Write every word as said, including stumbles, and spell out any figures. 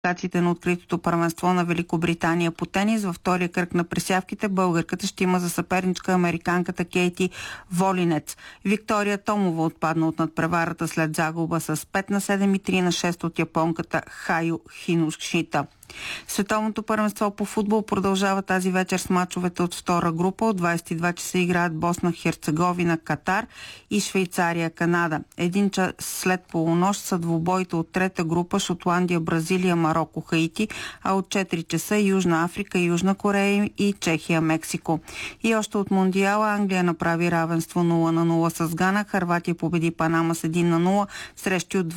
квалификациите на откритото първенство на Великобритания по тенис. Във втория кръг на пресявките българката ще има за съперничка американката Кейти Волинец. Виктория Томова отпадна от надпреварата след загуба с пет на седем и три на шест от японката Хайо Хиношита. Световното първенство по футбол продължава тази вечер с мачовете от втора група. От двадесет и два часа играят Босна, Херцеговина, Катар и Швейцария, Канада. Един час след полунощ са двубоите от трета група Шотландия, Бразилия, Мароко, Хаити, а от четири часа Южна Африка, Южна Корея и Чехия, Мексико. И още от Мондиала Англия направи равенство нула на нула с Гана, Хърватия победи Панама с един на нула, срещу от